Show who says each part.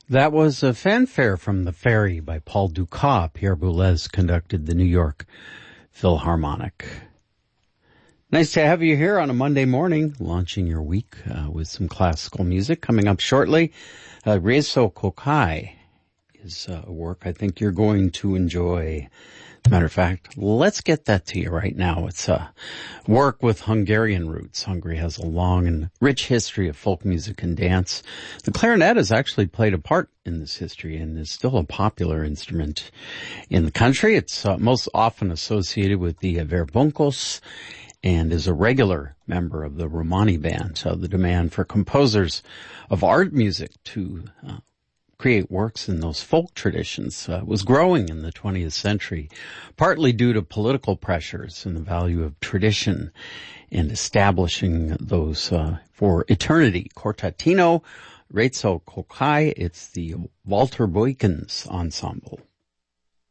Speaker 1: That was a fanfare from The Ferry by Paul Dukas. Pierre Boulez conducted the New York Philharmonic. Nice to have you here on a Monday morning, launching your week with some classical music. Coming up shortly, Réseau Kokai is a work I think you're going to enjoy. As a matter of fact, let's get that to you right now. It's a work with Hungarian roots. Hungary has a long and rich history of folk music and dance. The clarinet has actually played a part in this history and is still a popular instrument in the country. It's most often associated with the Verbunkos and is a regular member of the Romani band. So the demand for composers of art music to create works in those folk traditions was growing in the 20th century, partly due to political pressures and the value of tradition and establishing those for eternity. Quartetino, Réseau Kokai, it's the Walter Boykins Ensemble.